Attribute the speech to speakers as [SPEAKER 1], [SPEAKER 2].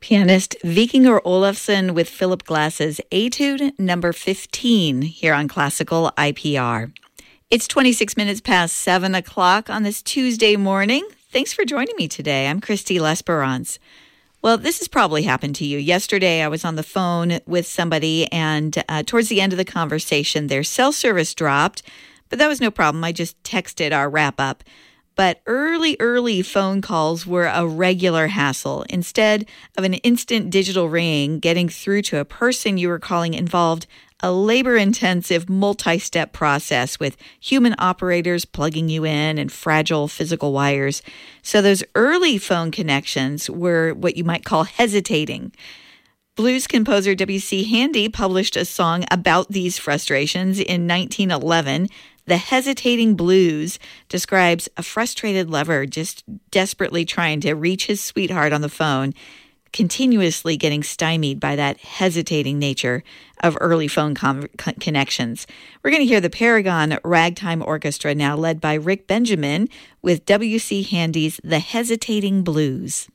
[SPEAKER 1] Pianist Vikingur Olafsson with Philip Glass's Etude number 15 here on Classical IPR. It's 26 minutes past 7 o'clock on this Tuesday morning. Thanks for joining me today. I'm Christy L'Esperance. Well, this has probably happened to you. Yesterday, I was on the phone with somebody, and towards the end of the conversation, their cell service dropped, but that was no problem. I just texted our wrap-up. But early phone calls were a regular hassle. Instead of an instant digital ring, getting through to a person you were calling involved a labor-intensive multi-step process with human operators plugging you in and fragile physical wires. So those early phone connections were what you might call hesitating. Blues composer W.C. Handy published a song about these frustrations in 1911. The Hesitating Blues describes a frustrated lover just desperately trying to reach his sweetheart on the phone, continuously getting stymied by that hesitating nature of early phone connections. We're going to hear the Paragon Ragtime Orchestra now led by Rick Benjamin with W.C. Handy's The Hesitating Blues.